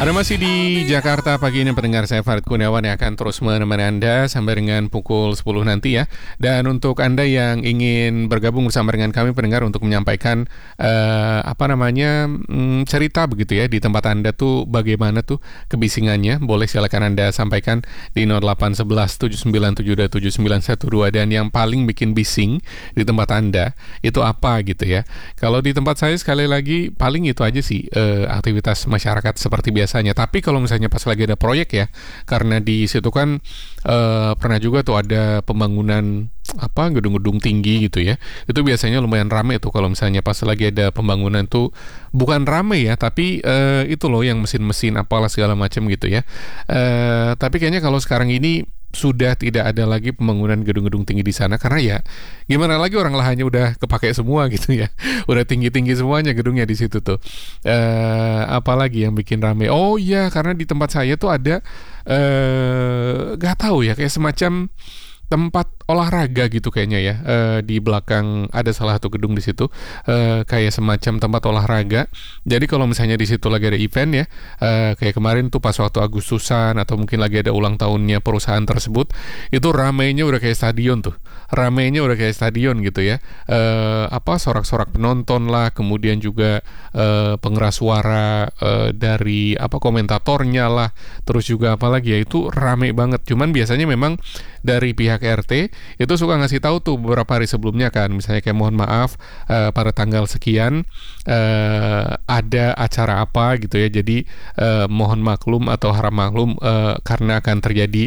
Anda masih di Jakarta pagi ini, pendengar. Saya Farid Kurniawan yang akan terus menemani Anda sampai dengan pukul 10 nanti ya. Dan untuk Anda yang ingin bergabung bersama dengan kami pendengar untuk menyampaikan cerita begitu ya di tempat Anda tuh bagaimana tuh kebisingannya, boleh silakan Anda sampaikan di 0811 797 7912. Dan yang paling bikin bising di tempat Anda itu apa gitu ya. Kalau di tempat saya sekali lagi paling itu aja sih, aktivitas masyarakat seperti biasanya. Tapi kalau misalnya pas lagi ada proyek ya, karena di situ kan pernah juga tuh ada pembangunan gedung-gedung tinggi gitu ya. Itu biasanya lumayan rame tuh kalau misalnya pas lagi ada pembangunan tuh, bukan rame ya, tapi itu loh yang mesin-mesin apalah segala macam gitu ya. Tapi kayaknya kalau sekarang ini sudah tidak ada lagi pembangunan gedung-gedung tinggi di sana, karena ya gimana lagi, orang lahannya udah kepake semua gitu ya. Udah tinggi-tinggi semuanya gedungnya di situ tuh. Apalagi yang bikin rame? Oh iya, karena di tempat saya tuh ada gak tahu ya, kayak semacam tempat olahraga gitu kayaknya ya. Di belakang ada salah satu gedung di situ, kayak semacam tempat olahraga. Jadi kalau misalnya di situ lagi ada event ya, kayak kemarin tuh pas waktu Agustusan atau mungkin lagi ada ulang tahunnya perusahaan tersebut, itu ramainya udah kayak stadion tuh. Ramainya udah kayak stadion gitu ya. Sorak-sorak penonton lah, kemudian juga pengeras suara dari komentatornya lah, terus juga apalagi ya, itu rame banget. Cuman biasanya memang dari pihak RT itu suka ngasih tahu tuh beberapa hari sebelumnya kan, misalnya kayak mohon maaf pada tanggal sekian ada acara apa gitu ya, jadi mohon maklum atau harap maklum karena akan terjadi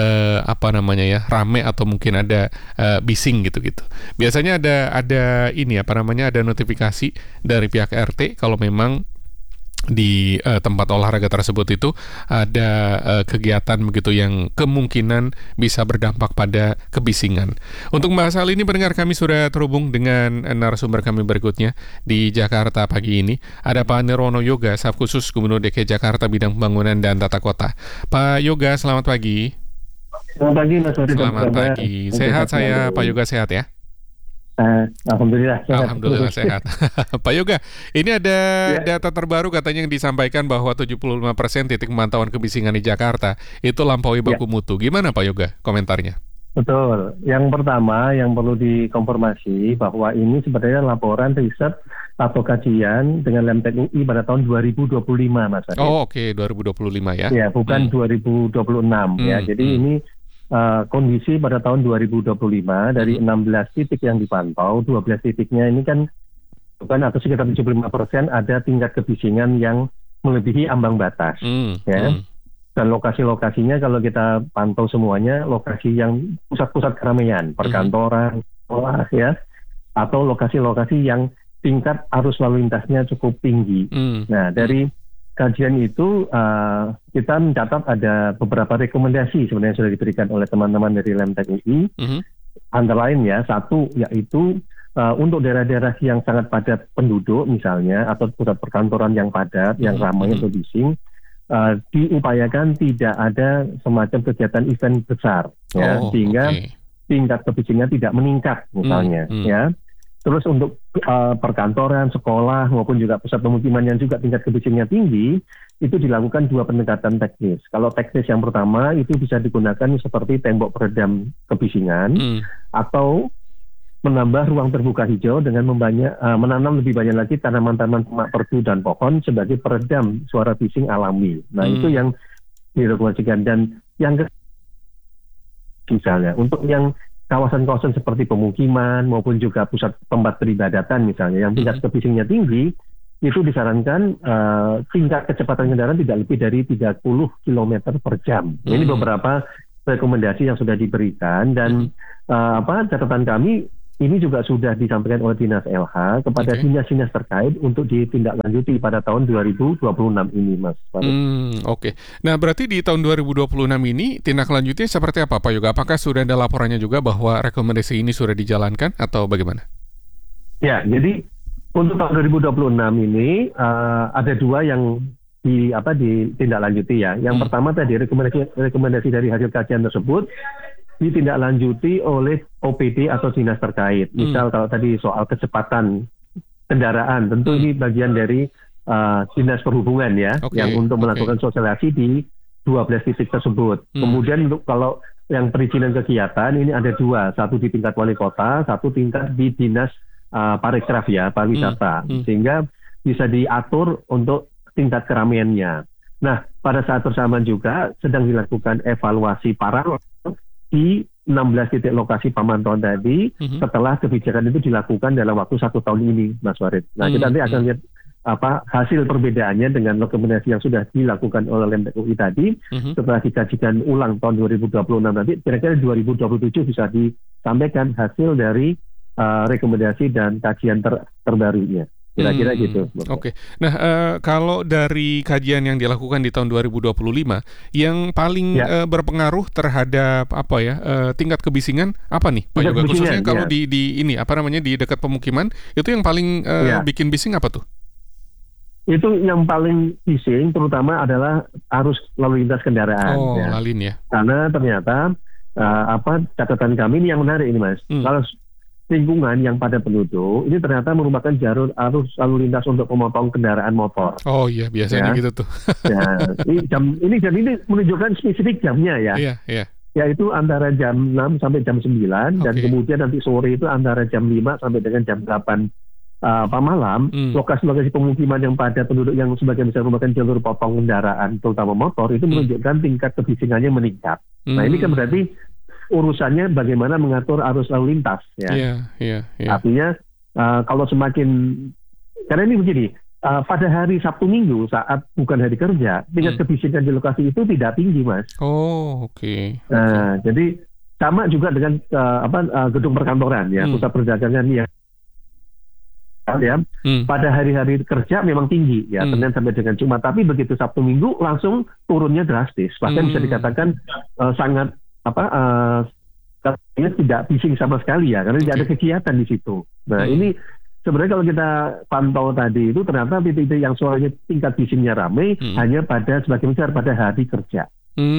rame atau mungkin ada bising gitu-gitu. Biasanya ada ada notifikasi dari pihak RT kalau memang di tempat olahraga tersebut itu ada kegiatan begitu yang kemungkinan bisa berdampak pada kebisingan. Untuk membahas hal ini, pendengar, kami sudah terhubung dengan narasumber kami berikutnya di Jakarta pagi ini. Ada Pak Nirwono Yoga, Staf Khusus Gubernur DKI Jakarta bidang pembangunan dan tata kota. Pak Yoga, selamat pagi. Selamat pagi, Mas Wadi. Selamat pagi. Sehat saya, Pak Yoga, sehat ya? Alhamdulillah sehat. Alhamdulillah sehat. Pak Yoga, ini ada data terbaru katanya yang disampaikan bahwa 75% titik pemantauan kebisingan di Jakarta itu lampaui baku mutu. Gimana Pak Yoga komentarnya? Betul. Yang pertama yang perlu dikonfirmasi bahwa ini sebenarnya laporan riset atau kajian dengan Lemtek UI pada tahun 2025, Mas Adi. Oh oke, 2025 ya. Ya, bukan 2026 ya. Jadi ini kondisi pada tahun 2025 dari 16 titik yang dipantau, 12 titiknya ini kan bukan, atau sekitar 75% ada tingkat kebisingan yang melebihi ambang batas. Dan lokasi-lokasinya kalau kita pantau semuanya lokasi yang pusat-pusat keramaian, perkantoran, sekolah ya, atau lokasi-lokasi yang tingkat arus lalu lintasnya cukup tinggi. Nah, dari kajian itu kita mencatat ada beberapa rekomendasi sebenarnya sudah diberikan oleh teman-teman dari Lemtek UI. Antara lain ya, satu yaitu untuk daerah-daerah yang sangat padat penduduk misalnya, atau pusat perkantoran yang padat, yang ramai atau bising, diupayakan tidak ada semacam kegiatan event besar ya, sehingga tingkat kebisingan tidak meningkat misalnya ya. Terus untuk perkantoran, sekolah maupun juga pusat pemukiman yang juga tingkat kebisingannya tinggi, itu dilakukan dua pendekatan teknis. Kalau teknis yang pertama itu bisa digunakan seperti tembok peredam kebisingan, atau menambah ruang terbuka hijau dengan menanam lebih banyak lagi tanaman-tanaman semak perdu dan pohon sebagai peredam suara bising alami. Nah itu yang direkomendasikan. Dan yang misalnya untuk yang kawasan-kawasan seperti pemukiman maupun juga pusat tempat peribadatan misalnya yang tingkat kebisingnya tinggi, itu disarankan tingkat kecepatan kendaraan tidak lebih dari 30 km per jam. Ini beberapa rekomendasi yang sudah diberikan, dan catatan kami ini juga sudah disampaikan oleh Dinas LH kepada dinas-dinas terkait untuk ditindaklanjuti pada tahun 2026 ini, Mas. Oke. Nah, berarti di tahun 2026 ini tindak lanjutnya seperti apa, Pak Yoga? Apakah sudah ada laporannya juga bahwa rekomendasi ini sudah dijalankan atau bagaimana? Ya, jadi untuk tahun 2026 ini ada dua yang ditindaklanjuti ya. Yang pertama tadi rekomendasi dari hasil kajian tersebut ditindaklanjuti oleh OPD atau dinas terkait. Misal kalau tadi soal kecepatan kendaraan, tentu ini bagian dari Dinas Perhubungan ya, yang untuk melakukan sosialisasi di 12 titik tersebut. Kemudian untuk kalau yang perizinan kegiatan ini ada 2, satu di tingkat wali kota, satu tingkat di Dinas Parekraf ya, pariwisata, sehingga bisa diatur untuk tingkat keramaiannya. Nah, pada saat bersamaan juga sedang dilakukan evaluasi paralel di 16 titik lokasi pemantauan tadi setelah kebijakan itu dilakukan dalam waktu 1 tahun ini, Mas Warid. Nah, kita nanti akan lihat hasil perbedaannya dengan rekomendasi yang sudah dilakukan oleh Lemtek UI tadi. Setelah dikajikan ulang tahun 2026 nanti, kira-kira 2027 bisa disampaikan hasil dari rekomendasi dan kajian terbarunya. Kira-kira gitu. Oke. Nah, kalau dari kajian yang dilakukan di tahun 2025, yang paling berpengaruh terhadap tingkat kebisingan apa nih, Pak Yoga? Khususnya kalau di ini di dekat pemukiman, itu yang paling bikin bising apa tuh? Itu yang paling bising terutama adalah arus lalu lintas kendaraan. Lalin ya. Karena ternyata catatan kami ini yang menarik ini, Mas. Kalau lingkungan yang padat penduduk ini ternyata merupakan jalur arus lalu lintas untuk memotong kendaraan motor. Oh iya, biasanya gitu tuh. Ini menunjukkan spesifik jamnya ya. Iya. Yaitu antara jam 6 sampai jam 9 dan kemudian nanti sore itu antara jam 5 sampai dengan jam 8 malam. Lokasi-lokasi pemukiman yang padat penduduk yang sebagian besar merupakan jalur potong kendaraan terutama motor itu menunjukkan tingkat kebisingannya meningkat. Nah, ini kan berarti urusannya bagaimana mengatur arus lalu lintas ya. Iya. Artinya kalau semakin, karena ini begini, pada hari Sabtu Minggu saat bukan hari kerja, tingkat kebisingan di lokasi itu tidak tinggi, Mas. Jadi sama juga dengan gedung perkantoran ya, pusat perdagangan ya. Pada hari-hari kerja memang tinggi ya, Senin sampai dengan Jumat, tapi begitu Sabtu Minggu langsung turunnya drastis, bahkan bisa dikatakan sangat tidak bising sama sekali ya, karena tidak ada kegiatan di situ. Nah, ini sebenarnya kalau kita pantau tadi itu ternyata titik-titik yang soalnya tingkat bisingnya ramai hanya pada sebagian besar pada hari kerja.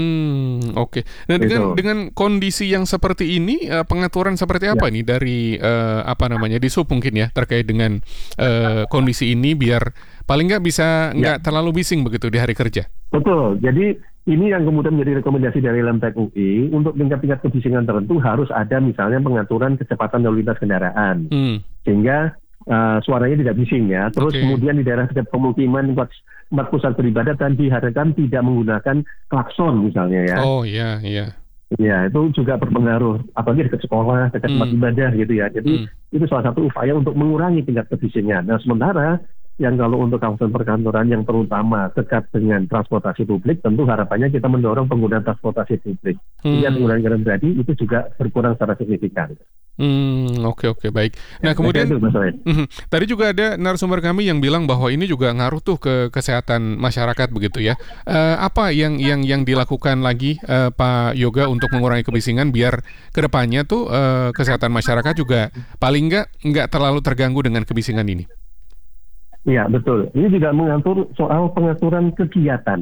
Nah, dengan kondisi yang seperti ini, pengaturan seperti apa nih dari di Sub mungkin ya terkait dengan kondisi ini biar paling nggak bisa nggak terlalu bising begitu di hari kerja. Betul. Jadi ini yang kemudian menjadi rekomendasi dari Lemtek UI untuk tingkat-tingkat kebisingan tertentu harus ada misalnya pengaturan kecepatan lalu lintas kendaraan sehingga suaranya tidak bising ya. Terus kemudian di daerah dekat pemukiman tempat pusat peribadatan diharapkan tidak menggunakan klakson misalnya ya. Ya, itu juga berpengaruh, apalagi dekat sekolah, dekat tempat ibadah gitu ya. Jadi itu salah satu upaya untuk mengurangi tingkat kebisingan. Nah, sementara yang kalau untuk kawasan perkantoran yang terutama dekat dengan transportasi publik, tentu harapannya kita mendorong penggunaan transportasi publik. Sehingga penggunaan kendaraan pribadi itu juga berkurang secara signifikan. Oke, baik. Nah, kemudian tadi juga ada narasumber kami yang bilang bahwa ini juga ngaruh tuh ke kesehatan masyarakat begitu ya. Apa yang dilakukan lagi Pak Yoga untuk mengurangi kebisingan biar kedepannya tuh kesehatan masyarakat juga paling nggak terlalu terganggu dengan kebisingan ini? Iya, betul. Ini juga mengatur soal pengaturan kegiatan.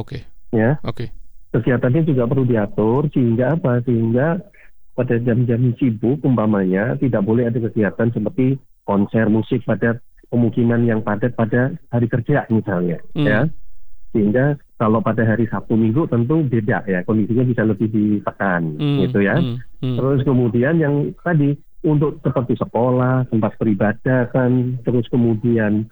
Kegiatannya juga perlu diatur sehingga pada jam-jam sibuk umpamanya tidak boleh ada kegiatan seperti konser musik pada pemukiman yang padat pada hari kerja misalnya ya. Sehingga kalau pada hari Sabtu Minggu tentu beda ya, kondisinya bisa lebih ditekan gitu ya. Terus kemudian yang tadi untuk seperti sekolah, tempat peribadatan, terus kemudian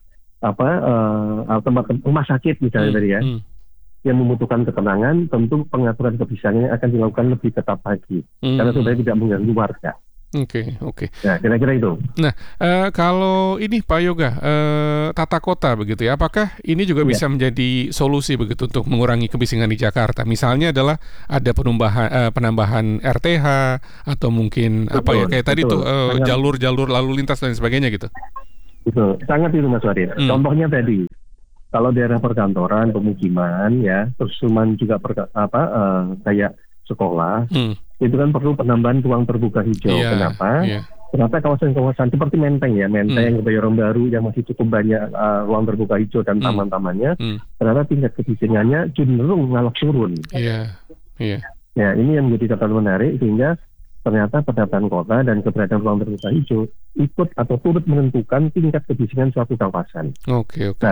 tempat rumah sakit misalnya tadi ya, yang membutuhkan ketenangan, tentu pengaturan kebisingannya akan dilakukan lebih ketat lagi karena supaya tidak mengganggu warga. Oke. Nah, kira-kira itu. Nah, kalau ini Pak Yoga, tata kota begitu ya, apakah ini juga bisa menjadi solusi begitu untuk mengurangi kebisingan di Jakarta? Misalnya adalah ada penambahan RTH atau mungkin kayak tadi tuh jalur-jalur lalu lintas dan sebagainya gitu. Betul, sangat itu Mas Warid. Contohnya tadi, kalau daerah perkantoran, pemukiman ya, terus cuman juga kayak sekolah, itu kan perlu penambahan ruang terbuka hijau. Kenapa? Ternyata kawasan-kawasan seperti Menteng, Kebayoran Baru yang masih cukup banyak ruang terbuka hijau dan taman-tamannya, ternyata tingkat kebisingannya cenderung malah turun. Ya, ini yang menjadi catatan menarik sehingga ternyata penataan kota dan keberadaan ruang terbuka hijau ikut atau turut menentukan tingkat kebisingan suatu kawasan. Oke.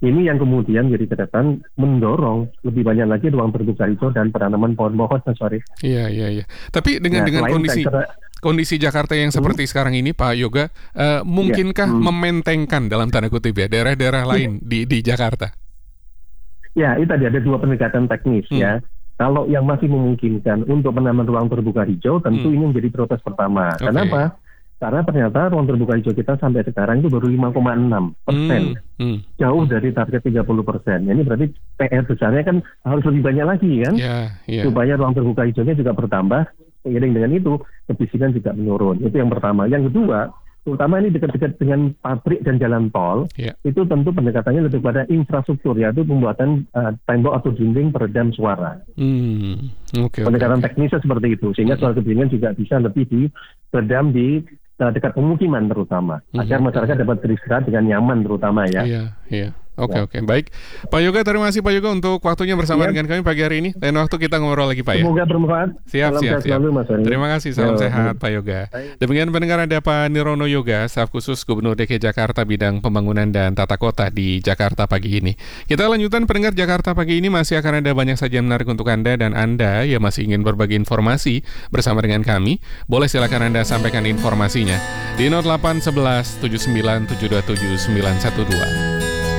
Ini yang kemudian jadi catatan mendorong lebih banyak lagi ruang terbuka hijau dan penanaman pohon-pohon, Mas Farid. Iya. Tapi dengan kondisi Jakarta yang seperti sekarang ini, Pak Yoga, mungkinkah mementengkan dalam tanda kutip ya daerah-daerah lain di Jakarta? Ya, itu tadi ada dua pendekatan teknis ya. Kalau yang masih memungkinkan untuk penanaman ruang terbuka hijau, tentu ini menjadi prioritas pertama. Kenapa? Karena ternyata ruang terbuka hijau kita sampai sekarang itu baru 5,6%. Jauh dari target 30%. Ini berarti PR besarnya kan harus lebih banyak lagi kan? Supaya ruang terbuka hijaunya juga bertambah. Seiring dengan itu, kebisingan juga menurun. Itu yang pertama. Yang kedua, terutama ini dekat-dekat dengan pabrik dan jalan tol, itu tentu pendekatannya lebih pada infrastruktur, yaitu pembuatan tembok atau dinding peredam suara. Pendekatan teknisnya seperti itu, sehingga suara kebisingan juga bisa lebih diredam di dekat pemukiman terutama, agar masyarakat dapat beristirahat dengan nyaman terutama ya. Iya. Oke. Baik. Pak Yoga, terima kasih Pak Yoga untuk waktunya bersama dengan kami pagi hari ini. Lain waktu kita ngobrol lagi Pak ya. Semoga bermanfaat. Siap. Terima kasih, salam sehat Pak Yoga. Demikian pendengar, ada Pak Nirwono Yoga, staf khusus Gubernur DKI Jakarta bidang pembangunan dan tata kota di Jakarta pagi ini. Kita lanjutkan pendengar Jakarta pagi ini, masih akan ada banyak saja menarik untuk Anda, dan Anda yang masih ingin berbagi informasi bersama dengan kami, boleh silakan Anda sampaikan informasinya di 0811 79 727 912.